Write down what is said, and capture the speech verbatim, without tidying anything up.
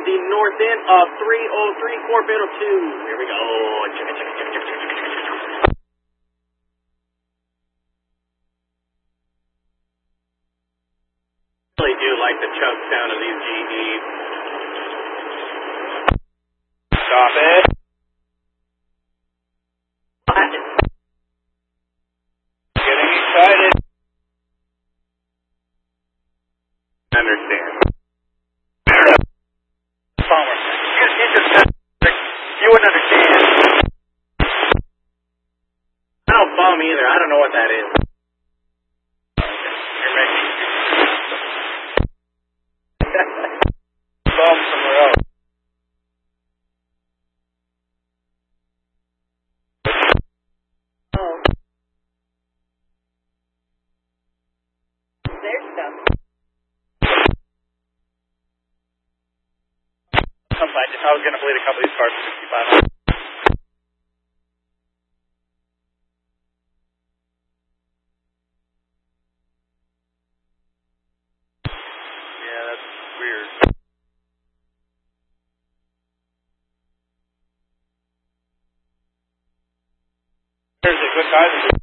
the north end of three oh three Corbeto two. Here we go. Check it, check it, check it, check it, check it, check it. I really do like the chug sound of these G E. Stop it. Getting excited. Understand. Palmer. You, you just you wouldn't understand. I don't bum either. I don't know what that is. You're making bum somewhere else. Oh. There's stuff. I was going to bleed a couple of these cars for sixty-five hundred. Yeah, that's weird. Seriously, what size is it?